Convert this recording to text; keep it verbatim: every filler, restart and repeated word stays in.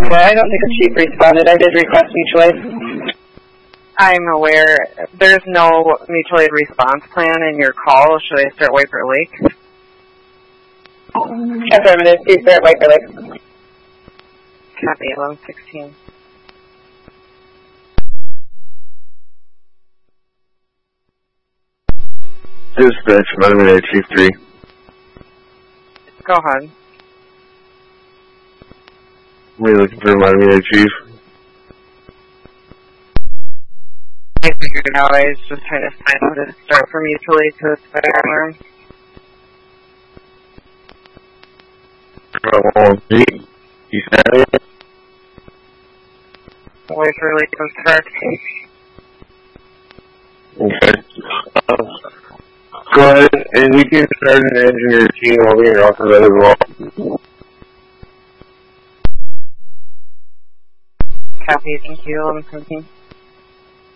Yeah, I don't think the chief responded. I did request mutual aid. I'm aware. There's no mutual aid response plan in your call. Should I start Wiper Lake? Affirmative. Please start Wiper Lake. Copy, eleven sixteen. Dispatch, Miami Chief three. Go ahead. We're looking for Miami Chief. I figured it out. I was just trying to find out how to start for mutual aid to the fire alarm. Oh, you said it? Wiper Lake was correct. Okay. Um, go ahead, and we can start an engineer team while we are off of that as well. Copy, thank you, eleven seventeen.